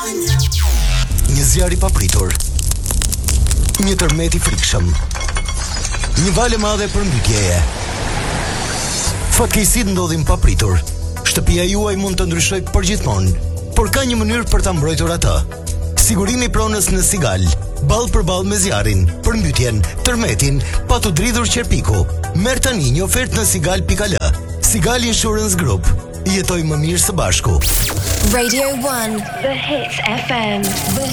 Një zjarr I papritur. Një tërmet I frikshëm. Një valë e madhe përmbytjeje. Fatkeqësitë ndodhin papritur. Shtëpia juaj mund të ndryshojë përgjithmonë, por ka një mënyrë për ta mbrojtur atë. Sigurimi pronës në Sigal. Ball për ball me zjarrin, përmbytjen, tërmetin, pa të dridhur qerpiku. Merr tani një ofertë në sigal.al. Sigal Insurance Group. Jetoj më mirë së bashku. Radio 1, The Hits FM.